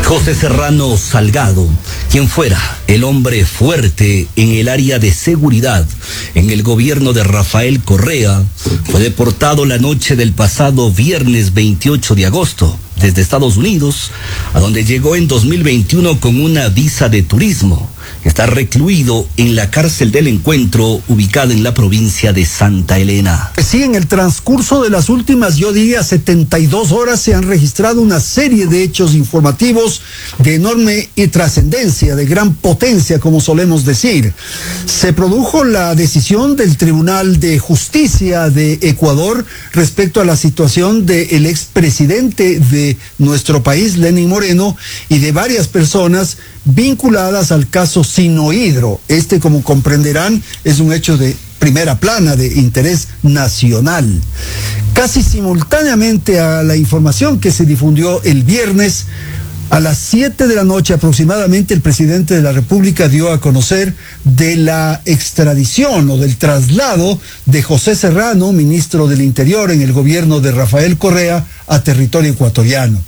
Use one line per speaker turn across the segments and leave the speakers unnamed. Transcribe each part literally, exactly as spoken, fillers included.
José Serrano Salgado, quien fuera el hombre fuerte en el área de seguridad en el gobierno de Rafael Correa, fue deportado la noche del pasado viernes veintiocho de agosto desde Estados Unidos, a donde llegó en dos mil veintiuno con una visa de turismo. Está recluido en la cárcel del Encuentro, ubicada en la provincia de Santa Elena.
Sí, en el transcurso de las últimas, yo diría, setenta y dos horas se han registrado una serie de hechos informativos de enorme trascendencia, de gran potencia, como solemos decir. Se produjo la decisión del Tribunal de Justicia de Ecuador respecto a la situación del expresidente de nuestro país, Lenín Moreno, y de varias personas vinculadas al caso Sinohidro. Este, como comprenderán, es un hecho de primera plana, de interés nacional. Casi simultáneamente a la información que se difundió el viernes, a las siete de la noche aproximadamente, el presidente de la República dio a conocer de la extradición o del traslado de José Serrano, ministro del Interior en el gobierno de Rafael Correa, a territorio ecuatoriano.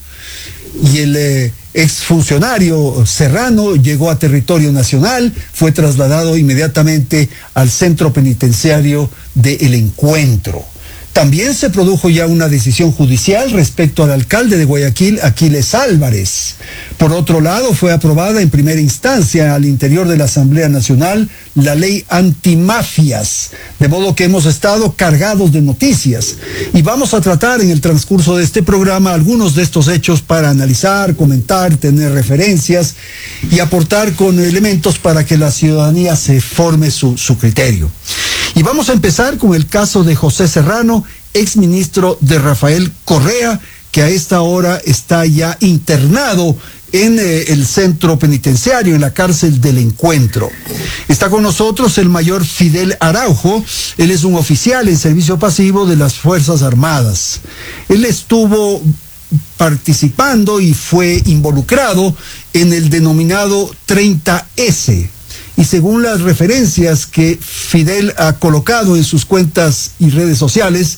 Y el eh, exfuncionario Serrano llegó a territorio nacional, fue trasladado inmediatamente al centro penitenciario de El Encuentro. También se produjo ya una decisión judicial respecto al alcalde de Guayaquil, Aquiles Álvarez. Por otro lado, fue aprobada en primera instancia al interior de la Asamblea Nacional la ley antimafias, de modo que hemos estado cargados de noticias. Y vamos a tratar en el transcurso de este programa algunos de estos hechos para analizar, comentar, tener referencias y aportar con elementos para que la ciudadanía se forme su, su criterio. Y vamos a empezar con el caso de José Serrano, exministro de Rafael Correa, que a esta hora está ya internado en eh, el centro penitenciario, en la cárcel del Encuentro. Está con nosotros el mayor Fidel Araujo. Él es un oficial en servicio pasivo de las Fuerzas Armadas. Él estuvo participando y fue involucrado en el denominado treinta ese. Y según las referencias que Fidel ha colocado en sus cuentas y redes sociales,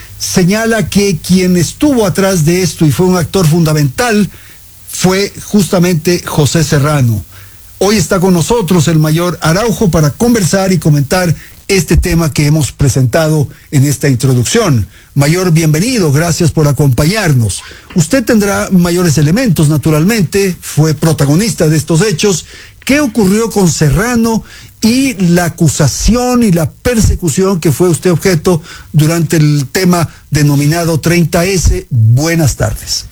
señala que quien estuvo atrás de esto y fue un actor fundamental fue justamente José Serrano. Hoy está con nosotros el mayor Araujo para conversar y comentar este tema que hemos presentado en esta introducción. Mayor, bienvenido, gracias por acompañarnos. Usted tendrá mayores elementos, naturalmente, fue protagonista de estos hechos. ¿Qué ocurrió con Serrano y la acusación y la persecución que fue usted objeto durante el tema denominado treinta ese? Buenas tardes.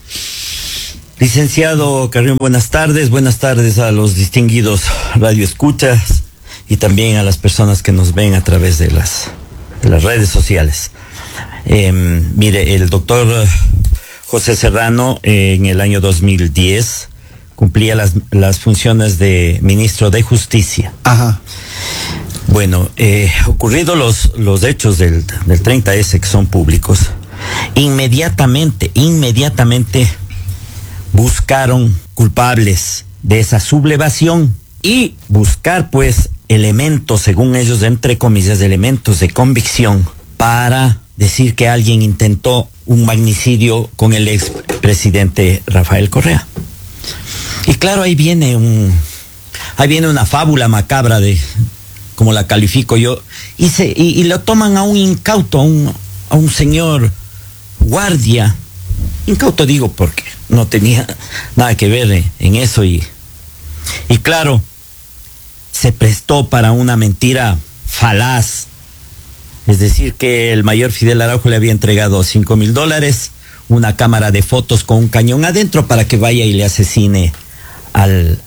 Licenciado Carrión, buenas tardes. Buenas tardes a los distinguidos radioescuchas y también a las personas que nos ven a través de las, de las redes sociales. Eh, mire, el doctor José Serrano eh, en el año dos mil diez cumplía las, las funciones de ministro de Justicia.
Ajá.
Bueno, eh, ocurridos los, los hechos del, del treinta ese, que son públicos, inmediatamente, inmediatamente buscaron culpables de esa sublevación y buscar, pues, elementos, según ellos, entre comillas, elementos de convicción para decir que alguien intentó un magnicidio con el expresidente Rafael Correa. Y claro, ahí viene un, ahí viene una fábula macabra de, como la califico yo, y se, y, y lo toman a un incauto, a un, a un señor guardia, incauto digo porque no tenía nada que ver en eso, y, y claro, se prestó para una mentira falaz, es decir, que el mayor Fidel Araujo le había entregado cinco mil dólares, una cámara de fotos con un cañón adentro para que vaya y le asesine al,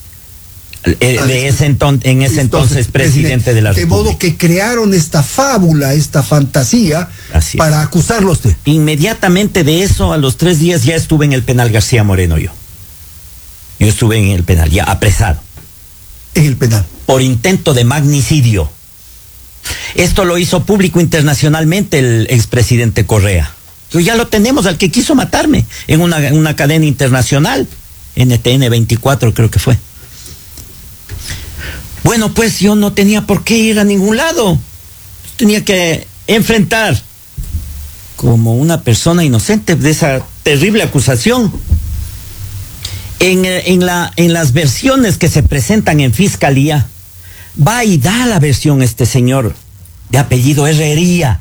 al de ese enton, en ese entonces presidente de la República.
De modo que crearon esta fábula, esta fantasía para acusarlo a usted.
Inmediatamente de eso, a los tres días ya estuve en el penal García Moreno yo. Yo estuve en el penal, ya apresado.
En el penal.
Por intento de magnicidio. Esto lo hizo público internacionalmente el expresidente Correa. Pues ya lo tenemos, al que quiso matarme en una, en una cadena internacional, N T N veinticuatro creo que fue. Bueno, pues yo no tenía por qué ir a ningún lado. Tenía que enfrentar como una persona inocente de esa terrible acusación. En, en, la, en las versiones que se presentan en fiscalía, va y da la versión este señor de apellido Herrería.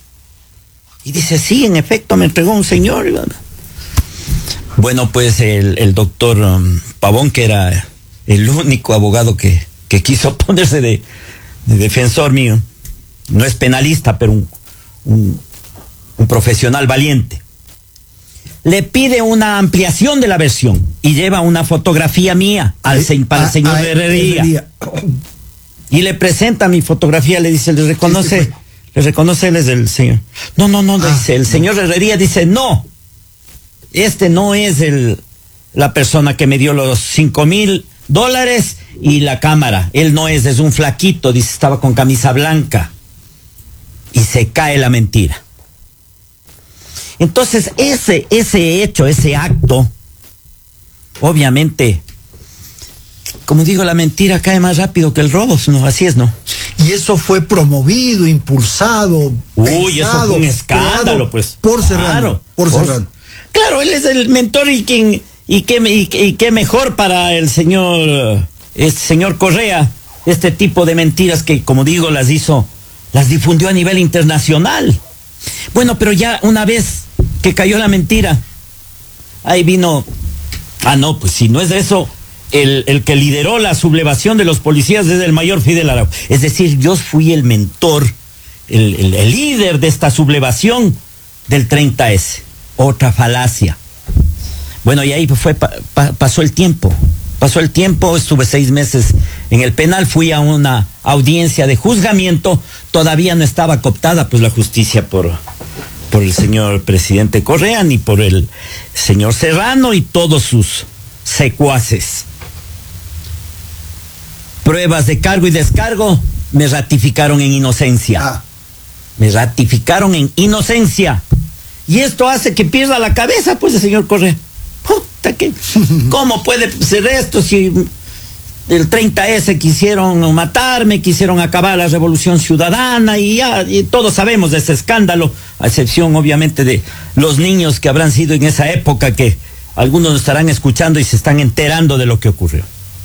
Y dice, sí, en efecto, me entregó un señor. Bueno, pues el, el doctor um, Pavón, que era el único abogado que, que quiso ponerse de, de defensor mío, no es penalista, pero un, un, un profesional valiente, le pide una ampliación de la versión y lleva una fotografía mía al, para el señor Herrería. Y le presenta mi fotografía, le dice, le reconoce, le reconoce, él es el señor. No, no, no, ah, dice, el señor Herrería dice, no, este no es el, la persona que me dio los cinco mil dólares y la cámara. Él no es, es un flaquito, dice, estaba con camisa blanca. Y se cae la mentira. Entonces, ese, ese hecho, ese acto, obviamente, como digo, la mentira cae más rápido que el robo, ¿no? Así es, ¿no?
Y eso fue promovido, impulsado.
Uy, pensado, eso fue un escándalo, pues.
Por Serrano.
Claro,
por Serrano.
Claro, él es el mentor y quien, y qué, y, y qué mejor para el señor, este señor Correa, este tipo de mentiras que, como digo, las hizo, las difundió a nivel internacional. Bueno, pero ya una vez que cayó la mentira, ahí vino, ah, no, pues si no es eso, el, el que lideró la sublevación de los policías es el mayor Fidel Araujo. Es decir, yo fui el mentor, el, el, el líder de esta sublevación del treinta ese. Otra falacia. Bueno, y ahí fue, pa, pa, pasó el tiempo. Pasó el tiempo, estuve seis meses en el penal, fui a una audiencia de juzgamiento, todavía no estaba cooptada pues la justicia por, por el señor presidente Correa, ni por el señor Serrano y todos sus secuaces. Pruebas de cargo y descargo, me ratificaron en inocencia. Ah. Me ratificaron en inocencia. Y esto hace que pierda la cabeza, pues, el señor Correa. Puta, que, ¿cómo puede ser esto si el treinta ese quisieron matarme, quisieron acabar la revolución ciudadana y ya y todos sabemos de ese escándalo, a excepción obviamente de los niños que habrán sido en esa época, que algunos nos estarán escuchando y se están enterando de lo que ocurrió.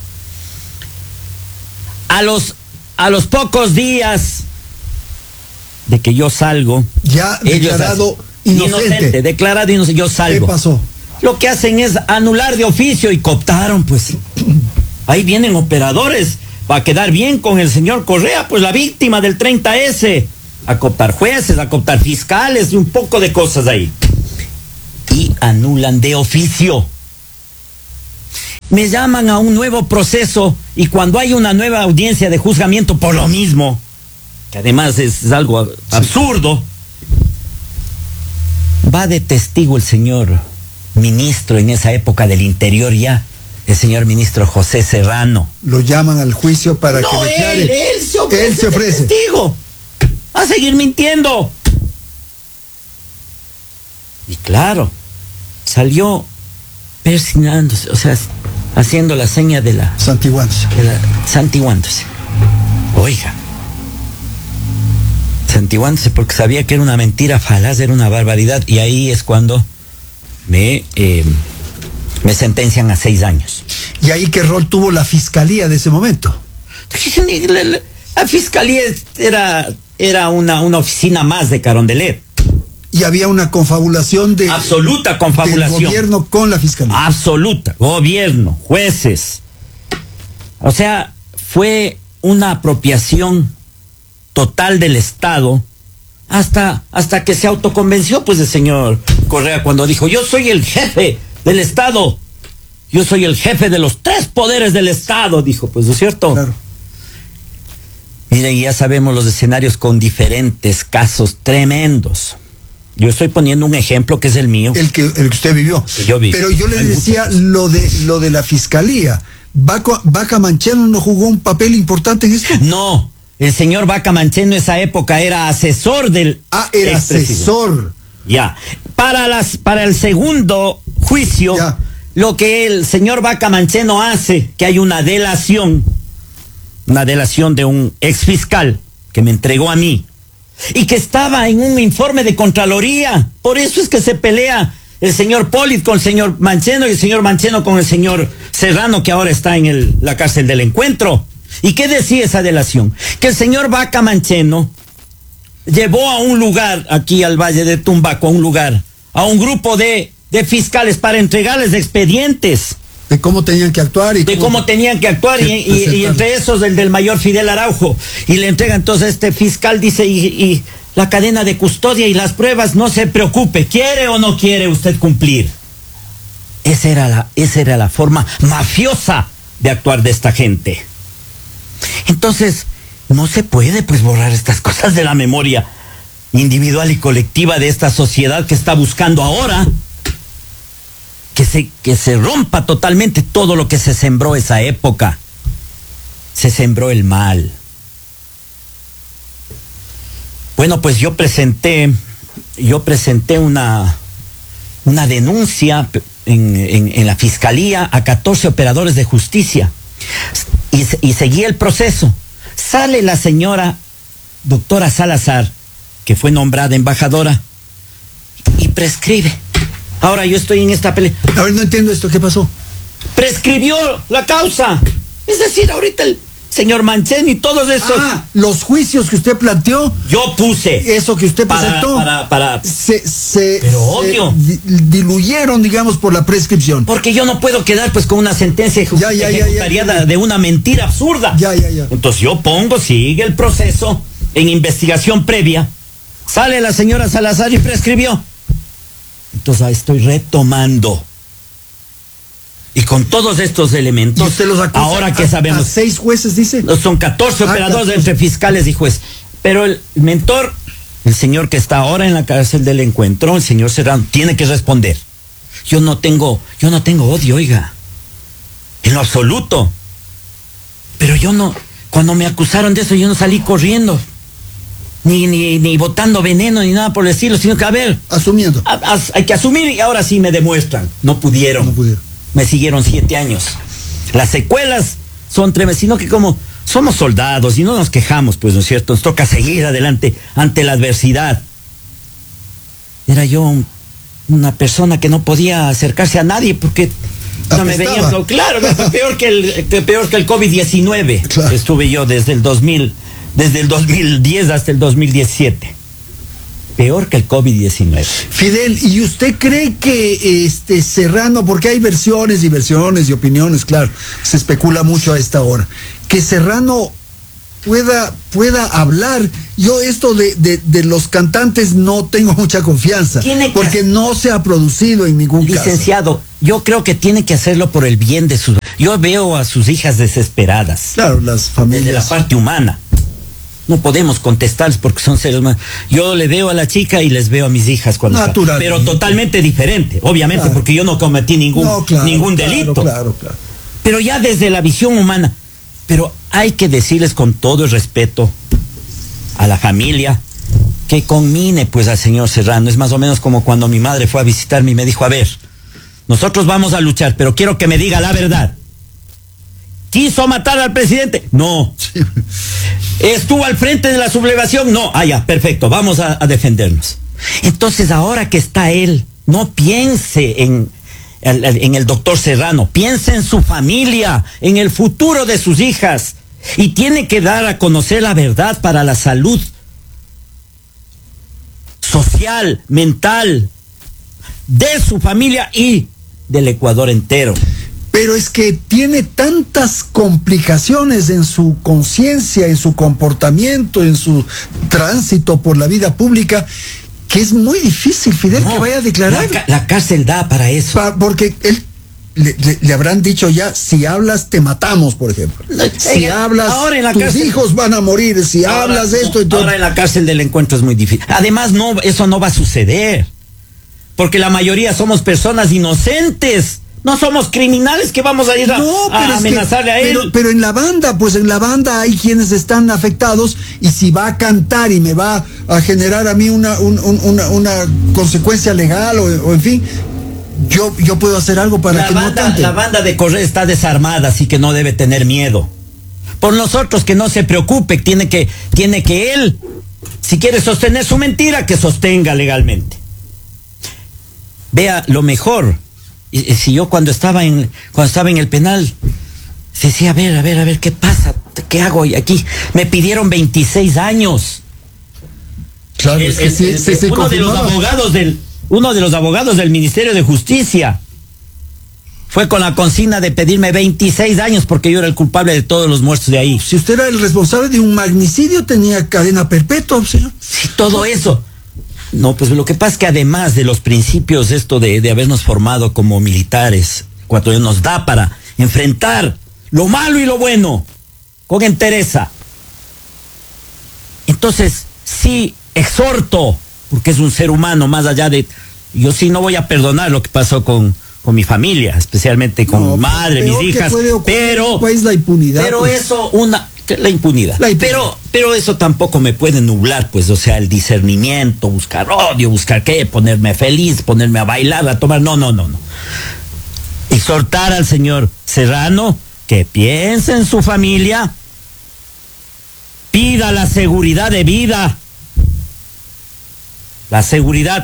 A los, a los pocos días de que yo salgo,
ya declarado
hacen,
inocente.
inocente, declarado inocente, yo salgo.
¿Qué pasó?
Lo que hacen es anular de oficio y cooptaron, pues. Ahí vienen operadores para quedar bien con el señor Correa, pues la víctima del treinta ese, a cooptar jueces, a cooptar fiscales y un poco de cosas ahí. Y anulan de oficio. Me llaman a un nuevo proceso y cuando hay una nueva audiencia de juzgamiento por lo mismo, que además es algo absurdo, va de testigo el señor ministro en esa época del Interior ya, el señor ministro José Serrano.
Lo llaman al juicio para
no,
que declare.
Él, él se ofrece,
él se ofrece.
De testigo a seguir mintiendo. Y claro, salió persignándose, o sea, haciendo la seña de la
santiguándose.
De la, santiguándose. Oiga. Santiguándose porque sabía que era una mentira falaz, era una barbaridad, y ahí es cuando me, eh, me sentencian a seis años.
¿Y ahí qué rol tuvo la fiscalía de ese momento?
La, la, la fiscalía era, era una, una oficina más de Carondelet.
Y había una confabulación de...
Absoluta confabulación.
Del gobierno con la fiscalía.
Absoluta. Gobierno, jueces. O sea, fue una apropiación total del Estado hasta, hasta que se autoconvenció pues el señor Correa cuando dijo: yo soy el jefe del Estado, yo soy el jefe de los tres poderes del Estado, dijo, pues, ¿no es cierto?
Claro.
Miren, ya sabemos los escenarios con diferentes casos tremendos. Yo estoy poniendo un ejemplo que es el mío.
El que, el que usted vivió.
Que yo vi.
Pero yo le decía lo de, lo de la fiscalía. ¿Vaca, Vaca Mancheno no jugó un papel importante en esto?
No. El señor Vaca Mancheno en esa época era asesor del...
Ah, era asesor.
Ya. Para, las, para el segundo juicio, ya. Lo que el señor Vaca Mancheno hace, que hay una delación, una delación de un exfiscal que me entregó a mí, y que estaba en un informe de Contraloría. Por eso es que se pelea el señor Polit con el señor Mancheno y el señor Mancheno con el señor Serrano, que ahora está en el, la cárcel del Encuentro. ¿Y qué decía esa delación? Que el señor Vaca Mancheno llevó a un lugar, aquí al Valle de Tumbaco, a un lugar, a un grupo de, de fiscales para entregarles expedientes.
De cómo tenían que actuar y
de cómo, cómo tenían que actuar y, y, y entre esos el del mayor Fidel Araujo. Y le entrega entonces este fiscal, dice, y, y la cadena de custodia y las pruebas, no se preocupe, ¿quiere o no quiere usted cumplir? Esa era la, esa era la forma mafiosa de actuar de esta gente. Entonces, no se puede pues borrar estas cosas de la memoria individual y colectiva de esta sociedad que está buscando ahora que se, que se rompa totalmente todo lo que se sembró esa época. Se sembró el mal. Bueno, pues yo presenté, yo presenté una, una denuncia en, en, en la fiscalía a catorce operadores de justicia y, y seguí el proceso. Sale la señora doctora Salazar, que fue nombrada embajadora, y prescribe. Ahora yo estoy en esta pelea.
A ver, no entiendo esto, ¿qué pasó?
Prescribió la causa. Es decir, ahorita el señor Manchén y todos esos.
Ah, los juicios que usted planteó.
Yo puse.
Eso que usted
para,
presentó.
Para, para.
Se, se,
Pero obvio.
se diluyeron, digamos, por la prescripción.
Porque yo no puedo quedar pues con una sentencia
ya, ya,
ejecutariada
ya, ya, ya.
de una mentira absurda.
Ya, ya, ya.
Entonces yo pongo, sigue el proceso en investigación previa. Sale la señora Salazar y prescribió. Entonces ahí estoy retomando. Y con todos estos elementos,
¿Y usted los acusa
ahora que
a,
sabemos.
a seis jueces, dice.
Son catorce
ah,
operadores
catorce.
entre fiscales y jueces. Pero el mentor, el señor que está ahora en la cárcel del Encuentro, el señor Serrano, tiene que responder. Yo no tengo, yo no tengo odio, oiga. En lo absoluto. Pero yo no, cuando me acusaron de eso, yo no salí corriendo. Ni, ni, ni botando veneno ni nada por el estilo, sino que a ver.
Asumiendo.
A, a, hay que asumir y ahora sí me demuestran. No pudieron.
No pudieron.
Me siguieron siete años. Las secuelas son tremendas, sino que como somos soldados y no nos quejamos, pues, ¿no es cierto? Nos toca seguir adelante ante la adversidad. Era yo un, una persona que no podía acercarse a nadie porque no me veía. No, claro, peor que el, que peor que el COVID diecinueve. Claro. Estuve yo desde el dos mil. Desde el dos mil diez hasta el dos mil diecisiete. Peor que el COVID diecinueve.
Fidel, ¿y usted cree que este Serrano, porque hay versiones y versiones y opiniones, claro, se especula mucho a esta hora, que Serrano pueda, pueda hablar? Yo esto de, de, de los cantantes no tengo mucha confianza, porque no se ha producido en ningún
Licenciado,
caso.
Licenciado, yo creo que tiene que hacerlo por el bien de sus... Yo veo a sus hijas desesperadas.
Claro, las familias.
Desde la parte humana. No podemos contestarles porque son seres humanos. Yo le veo a la chica y les veo a mis hijas cuando están, pero totalmente diferente, obviamente, claro. Porque yo no cometí ningún, no, claro, ningún delito.
Claro, claro, claro.
Pero ya desde la visión humana. Pero hay que decirles con todo el respeto a la familia que conmine pues al señor Serrano. Es más o menos como cuando mi madre fue a visitarme y me dijo, a ver, nosotros vamos a luchar, pero quiero que me diga la verdad. ¿Quiso matar al presidente? No. Sí. ¿Estuvo al frente de la sublevación? No. Ah, ya, perfecto, vamos a, a defendernos. Entonces, ahora que está él, no piense en, en, en el doctor Serrano, piense en su familia, en el futuro de sus hijas. Y tiene que dar a conocer la verdad para la salud social, mental, de su familia y del Ecuador entero.
Pero es que tiene tantas complicaciones en su conciencia, en su comportamiento, en su tránsito por la vida pública, que es muy difícil, Fidel, no, que vaya a declarar.
La, la cárcel da para eso.
Pa, porque él le, le, le habrán dicho ya, si hablas te matamos, por ejemplo. Si eh, hablas, ahora en la tus cárcel, hijos van a morir. Si ahora, hablas de esto y todo.
Ahora en la cárcel del Encuentro es muy difícil. Además, no, eso no va a suceder. Porque la mayoría somos personas inocentes. No somos criminales que vamos a ir a, no, a amenazarle
que,
a él.
Pero, pero en la banda, pues en la banda hay quienes están afectados y si va a cantar y me va a generar a mí una, un, un, una, una consecuencia legal o, o en fin, yo, yo puedo hacer algo para
la
que
banda,
no cante.
La banda de Correa está desarmada, así que no debe tener miedo. Por nosotros que no se preocupe, tiene que, tiene que él, si quiere sostener su mentira, que sostenga legalmente. vea lo mejor. Y, y si yo cuando estaba en cuando estaba en el penal decía, a ver, a ver, a ver, ¿qué pasa? ¿Qué hago aquí? Me pidieron veintiséis años.
Claro,
el,
es que
el,
sí,
el,
sí, sí,
uno de los abogados del uno de los abogados del Ministerio de Justicia fue con la consigna de pedirme veintiséis años porque yo era el culpable de todos los muertos de ahí.
Si usted era el responsable de un magnicidio, tenía cadena perpetua, señor.
Sí, todo eso. No, pues lo que pasa es que además de los principios, esto de, de habernos formado como militares, cuando nos da para enfrentar lo malo y lo bueno con entereza. Entonces, sí, exhorto, porque es un ser humano, más allá de... Yo sí no voy a perdonar lo que pasó con... con mi familia, especialmente con
no,
madre, mis hijas, pero
pues la impunidad,
pero
pues.
eso una la impunidad.
la impunidad,
pero pero eso tampoco me puede nublar, pues, o sea, el discernimiento, buscar odio, buscar qué, ponerme feliz, ponerme a bailar, a tomar, no, no, no, no. Exhortar al señor Serrano que piense en su familia, pida la seguridad de vida, la seguridad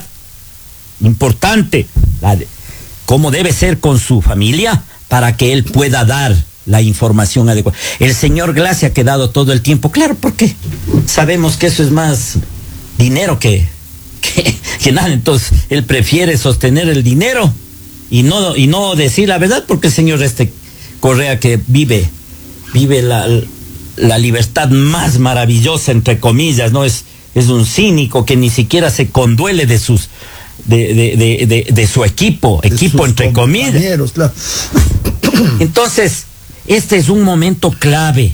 importante, la de cómo debe ser con su familia para que él pueda dar la información adecuada. El señor Glass se ha quedado todo el tiempo, claro, porque sabemos que eso es más dinero que, que, que nada, entonces él prefiere sostener el dinero y no, y no decir la verdad, porque el señor este Correa que vive, vive la, la libertad más maravillosa, entre comillas, ¿no? Es, es un cínico que ni siquiera se conduele de sus De, de, de, de, de su equipo, de equipo entre comillas.
Claro.
Entonces, este es un momento clave.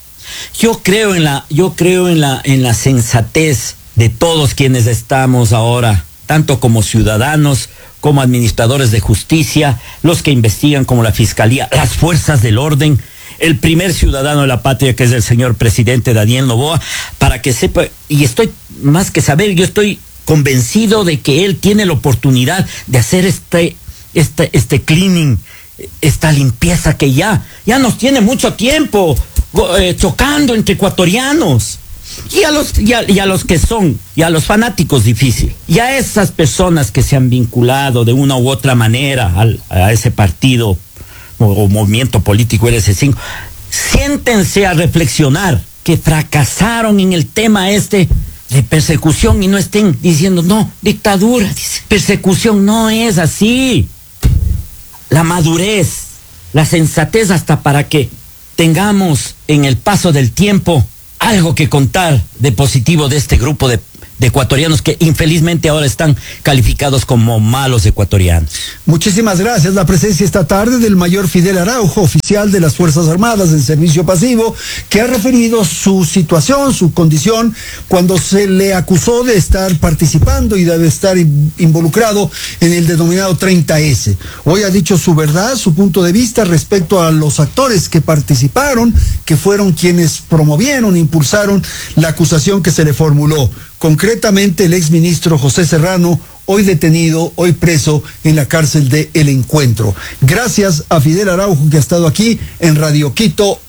Yo creo en la, yo creo en la, en la sensatez de todos quienes estamos ahora, tanto como ciudadanos, como administradores de justicia, los que investigan como la fiscalía, las fuerzas del orden, el primer ciudadano de la patria que es el señor presidente Daniel Noboa, para que sepa, y estoy más que saber, yo estoy convencido de que él tiene la oportunidad de hacer este, este, este cleaning, esta limpieza que ya, ya nos tiene mucho tiempo eh, chocando entre ecuatorianos. Y a los, y a, y a los que son, y a los fanáticos difícil, y a esas personas que se han vinculado de una u otra manera al, a ese partido o, o movimiento político R C cinco, siéntense a reflexionar que fracasaron en el tema este de persecución y no estén diciendo, no, dictadura, dice, persecución no es así. La madurez, la sensatez hasta para que tengamos en el paso del tiempo algo que contar de positivo de este grupo de, de ecuatorianos que infelizmente ahora están calificados como malos ecuatorianos.
Muchísimas gracias. La presencia esta tarde del mayor Fidel Araujo, oficial de las Fuerzas Armadas en servicio pasivo, que ha referido su situación, su condición, cuando se le acusó de estar participando y de estar involucrado en el denominado treinta ese. Hoy ha dicho su verdad, su punto de vista respecto a los actores que participaron, que fueron quienes promovieron, impulsaron la acusación que se le formuló. Concretamente, el exministro José Serrano, hoy detenido, hoy preso en la cárcel de El Encuentro. Gracias a Fidel Araujo, que ha estado aquí en Radio Quito